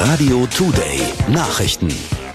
Radio Today Nachrichten.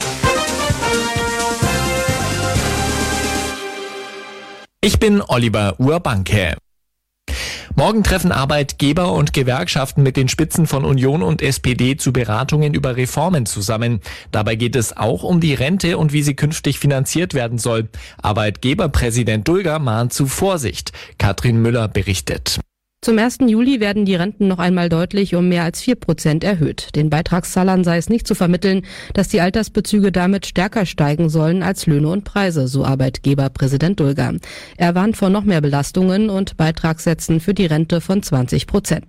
Ich bin Oliver Urbanke. Morgen treffen Arbeitgeber und Gewerkschaften mit den Spitzen von Union und SPD zu Beratungen über Reformen zusammen. Dabei geht es auch um die Rente und wie sie künftig finanziert werden soll. Arbeitgeberpräsident Dulger mahnt zu Vorsicht. Katrin Müller berichtet. Zum 1. Juli werden die Renten noch einmal deutlich um mehr als 4% erhöht. Den Beitragszahlern sei es nicht zu vermitteln, dass die Altersbezüge damit stärker steigen sollen als Löhne und Preise, so Arbeitgeberpräsident Dulger. Er warnt vor noch mehr Belastungen und Beitragssätzen für die Rente von 20%.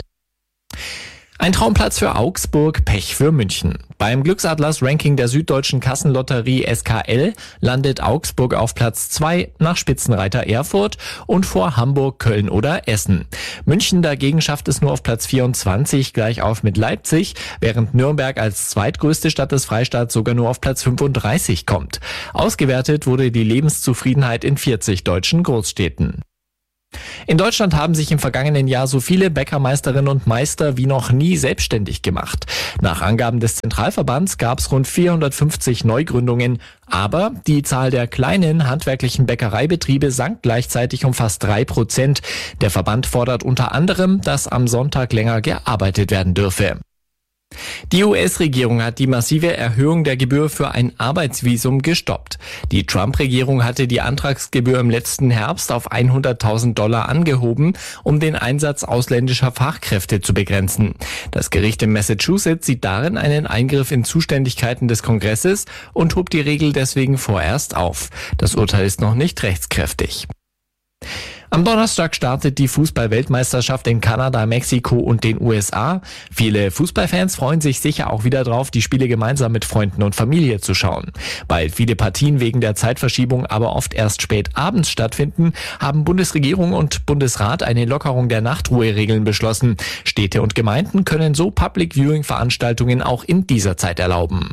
Ein Traumplatz für Augsburg, Pech für München. Beim Glücksatlas-Ranking der Süddeutschen Kassenlotterie SKL landet Augsburg auf Platz 2 nach Spitzenreiter Erfurt und vor Hamburg, Köln oder Essen. München dagegen schafft es nur auf Platz 24, gleich auf mit Leipzig, während Nürnberg als zweitgrößte Stadt des Freistaats sogar nur auf Platz 35 kommt. Ausgewertet wurde die Lebenszufriedenheit in 40 deutschen Großstädten. In Deutschland haben sich im vergangenen Jahr so viele Bäckermeisterinnen und Meister wie noch nie selbstständig gemacht. Nach Angaben des Zentralverbands gab es rund 450 Neugründungen, aber die Zahl der kleinen handwerklichen Bäckereibetriebe sank gleichzeitig um fast 3%. Der Verband fordert unter anderem, dass am Sonntag länger gearbeitet werden dürfe. Die US-Regierung hat die massive Erhöhung der Gebühr für ein Arbeitsvisum gestoppt. Die Trump-Regierung hatte die Antragsgebühr im letzten Herbst auf $100.000 angehoben, um den Einsatz ausländischer Fachkräfte zu begrenzen. Das Gericht in Massachusetts sieht darin einen Eingriff in Zuständigkeiten des Kongresses und hob die Regel deswegen vorerst auf. Das Urteil ist noch nicht rechtskräftig. Am Donnerstag startet die Fußball-Weltmeisterschaft in Kanada, Mexiko und den USA. Viele Fußballfans freuen sich sicher auch wieder drauf, die Spiele gemeinsam mit Freunden und Familie zu schauen. Weil viele Partien wegen der Zeitverschiebung aber oft erst spät abends stattfinden, haben Bundesregierung und Bundesrat eine Lockerung der Nachtruheregeln beschlossen. Städte und Gemeinden können so Public-Viewing-Veranstaltungen auch in dieser Zeit erlauben.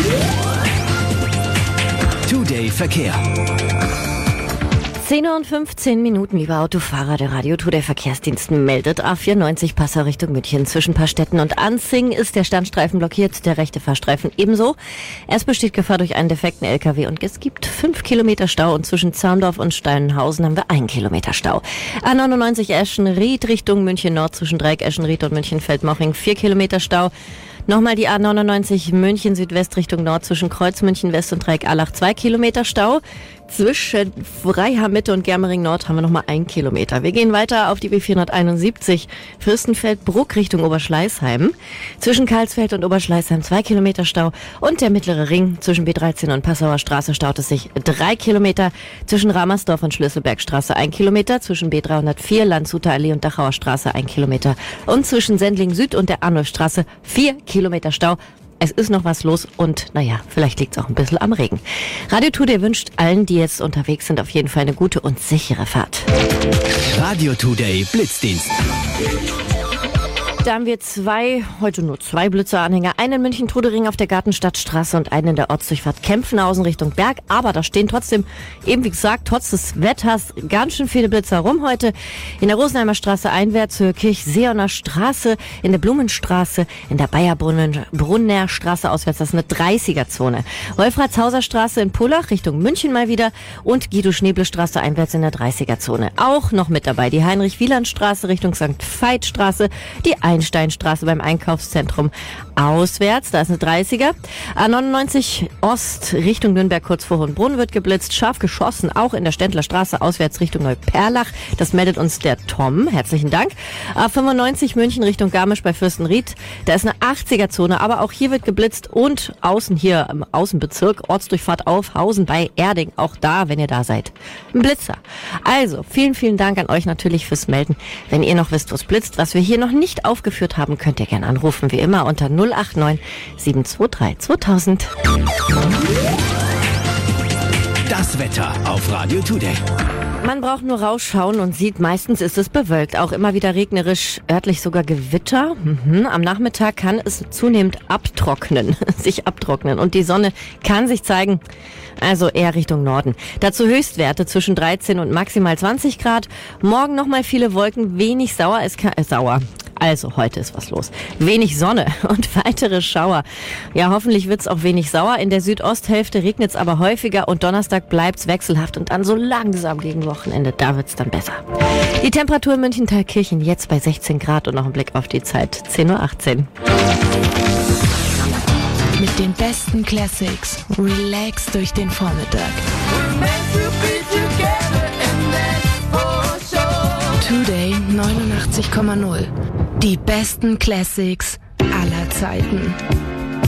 Today Verkehr. 10:15 Uhr, liebe Autofahrer, der Radio Today Verkehrsdienst meldet A94 Passau Richtung München. Zwischen Paarstetten und Anzing ist der Standstreifen blockiert, der rechte Fahrstreifen ebenso. Es besteht Gefahr durch einen defekten LKW und es gibt 5 Kilometer Stau und zwischen Zaundorf und Steinhausen haben wir 1 Kilometer Stau. A99 Eschenried Richtung München Nord zwischen Dreieck Eschenried und München-Feldmoching 4 Kilometer Stau. Nochmal die A99 München Südwest Richtung Nord zwischen Kreuz München West und Dreieck Allach 2 Kilometer Stau. Zwischen Freiham Mitte und Germering Nord haben wir nochmal 1 Kilometer. Wir gehen weiter auf die B471 Fürstenfeldbruck Richtung Oberschleißheim. Zwischen Karlsfeld und Oberschleißheim 2 Kilometer Stau. Und der mittlere Ring zwischen B13 und Passauer Straße staut es sich 3 Kilometer. Zwischen Ramersdorf und Schlüsselbergstraße 1 Kilometer. Zwischen B304 Landshuter Allee und Dachauer Straße 1 Kilometer. Und zwischen Sendling Süd und der Arnulfstraße 4 Kilometer Stau. Es ist noch was los und vielleicht liegt es auch ein bisschen am Regen. Radio Today wünscht allen, die jetzt unterwegs sind, auf jeden Fall eine gute und sichere Fahrt. Radio Today Blitzdienst. Da haben wir heute nur zwei Blitzeranhänger. Einen in München-Trudering auf der Gartenstadtstraße und einen in der Ortsdurchfahrt Kempfenhausen Richtung Berg. Aber da stehen trotzdem, eben wie gesagt, trotz des Wetters ganz schön viele Blitzer rum heute. In der Rosenheimer Straße einwärts zur Kirchseoner Straße, in der Blumenstraße, in der Bayerbrunner Straße auswärts, das ist eine 30er-Zone. Wolfratshauser Straße in Pullach Richtung München mal wieder und Guido-Schneble-Straße einwärts in der 30er-Zone. Auch noch mit dabei die Heinrich-Wieland-Straße Richtung St. Veit-Straße, die Einsteinstraße beim Einkaufszentrum auswärts, da ist eine 30er. A99 Ost Richtung Nürnberg kurz vor Hohenbrunn wird geblitzt, scharf geschossen, auch in der Ständler Straße auswärts Richtung Neuperlach. Das meldet uns der Tom, herzlichen Dank. A95 München Richtung Garmisch bei Fürstenried, da ist eine 80er-Zone, aber auch hier wird geblitzt und außen hier im Außenbezirk, Ortsdurchfahrt Aufhausen bei Erding, auch da, wenn ihr da seid, ein Blitzer. Also, vielen, vielen Dank an euch natürlich fürs Melden. Wenn ihr noch wisst, wo es blitzt, was wir hier noch nicht aufgeführt haben, könnt ihr gerne anrufen, wie immer unter 089 723 2000. Das Wetter auf Radio Today. Man braucht nur rausschauen und sieht, meistens ist es bewölkt, auch immer wieder regnerisch, örtlich sogar Gewitter. Am Nachmittag kann es zunehmend sich abtrocknen und die Sonne kann sich zeigen, also eher Richtung Norden. Dazu Höchstwerte zwischen 13 und maximal 20 Grad. Morgen nochmal viele Wolken, wenig Also heute ist was los. Wenig Sonne und weitere Schauer. Ja, hoffentlich wird's auch wenig sauer. In der Südosthälfte regnet's aber häufiger und Donnerstag bleibt's wechselhaft und dann so langsam gegen Wochenende. Da wird's dann besser. Die Temperatur in München-Thalkirchen jetzt bei 16 Grad und noch ein Blick auf die Zeit. 10:18 Uhr. Mit den besten Classics. Relax durch den Vormittag. Today 89,0. Die besten Classics aller Zeiten.